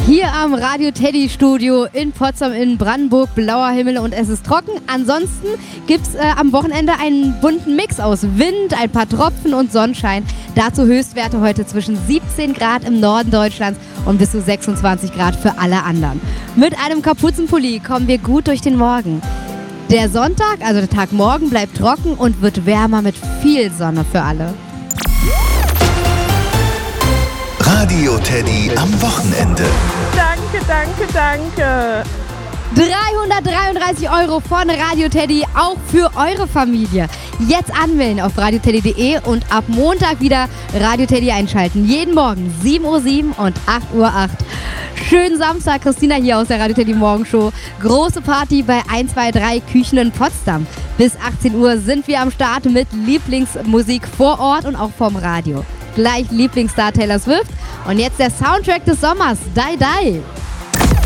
Hier am Radio Teddy Studio in Potsdam in Brandenburg, blauer Himmel und es ist trocken. Ansonsten gibt es am Wochenende einen bunten Mix aus Wind, ein paar Tropfen und Sonnenschein. Dazu Höchstwerte heute zwischen 17 Grad im Norden Deutschlands und bis zu 26 Grad für alle anderen. Mit einem Kapuzenpulli kommen wir gut durch den Morgen. Der Sonntag, also der Tag morgen, bleibt trocken und wird wärmer mit viel Sonne für alle. Radio Teddy am Wochenende. Danke, danke, danke. 333 € von Radio Teddy, auch für eure Familie. Jetzt anmelden auf radioteddy.de und ab Montag wieder Radio Teddy einschalten. Jeden Morgen 7:07 Uhr und 8:08 Uhr. Schönen Samstag, Christina hier aus der Radio Teddy Morgenshow. Große Party bei 123 Küchen in Potsdam. Bis 18 Uhr sind wir am Start mit Lieblingsmusik vor Ort und auch vom Radio. Gleich Lieblingsstar Taylor Swift und jetzt der Soundtrack des Sommers, Die Die.